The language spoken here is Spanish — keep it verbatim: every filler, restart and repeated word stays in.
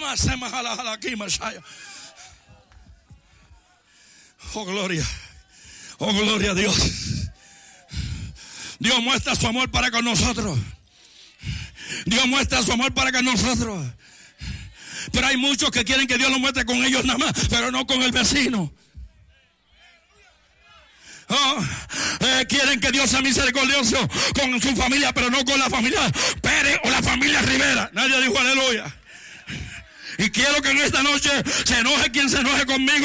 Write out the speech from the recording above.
Oh, gloria. Oh, gloria a Dios. Dios muestra su amor para con nosotros. Dios muestra su amor para con nosotros. Pero hay muchos que quieren que Dios lo muestre con ellos nada más, pero no con el vecino. Oh, eh, quieren que Dios sea misericordioso con su familia, pero no con la familia Pérez o la familia Rivera. Nadie dijo aleluya. Y quiero que en esta noche se enoje quien se enoje conmigo,